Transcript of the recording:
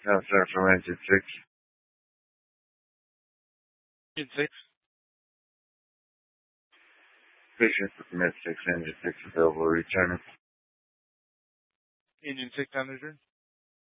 No, sir, from engine 6. Engine 6. Patient with Med 6, engine 6 available, returning. Engine 6 on the return.